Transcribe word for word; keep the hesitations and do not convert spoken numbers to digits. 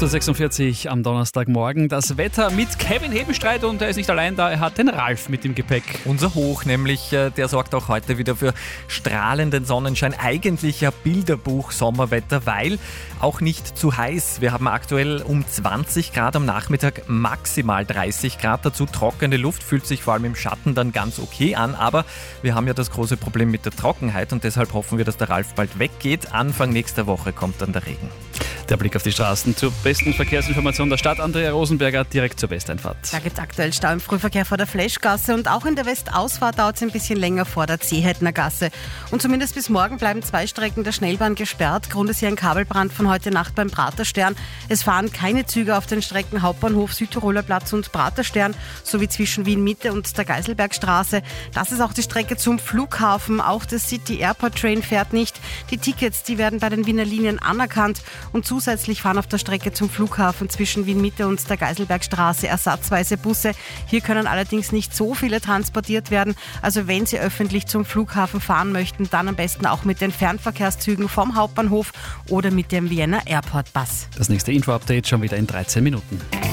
acht Uhr sechsundvierzig am Donnerstagmorgen. Das Wetter mit Kevin Hebenstreit und er ist nicht allein da, er hat den Ralf mit im Gepäck. Unser Hoch nämlich, der sorgt auch heute wieder für strahlenden Sonnenschein. Eigentlich ja Bilderbuch-Sommerwetter, weil auch nicht zu heiß. Wir haben aktuell um zwanzig Grad am Nachmittag, maximal dreißig Grad. Dazu trockene Luft, fühlt sich vor allem im Schatten dann ganz okay an. Aber wir haben ja das große Problem mit der Trockenheit und deshalb hoffen wir, dass der Ralf bald weggeht. Anfang nächster Woche kommt dann der Regen. Der Blick auf die Straßen zur besten Verkehrsinformation der Stadt. Andrea Rosenberger, direkt zur Westeinfahrt. Da gibt es aktuell Stau im Frühverkehr vor der Fleschgasse und auch in der Westausfahrt dauert es ein bisschen länger vor der Zehetner Gasse. Und zumindest bis morgen bleiben zwei Strecken der Schnellbahn gesperrt. Grund ist hier ein Kabelbrand von heute Nacht beim Praterstern. Es fahren keine Züge auf den Strecken Hauptbahnhof, Südtiroler Platz und Praterstern, sowie zwischen Wien Mitte und der Geiselbergstraße. Das ist auch die Strecke zum Flughafen. Auch der City Airport Train fährt nicht. Die Tickets, die werden bei den Wiener Linien anerkannt und zusätzlich fahren auf der Strecke zum Flughafen zwischen Wien Mitte und der Geiselbergstraße ersatzweise Busse. Hier können allerdings nicht so viele transportiert werden. Also wenn Sie öffentlich zum Flughafen fahren möchten, dann am besten auch mit den Fernverkehrszügen vom Hauptbahnhof oder mit dem Vienna Airport Bus. Das nächste Info-Update schon wieder in dreizehn Minuten.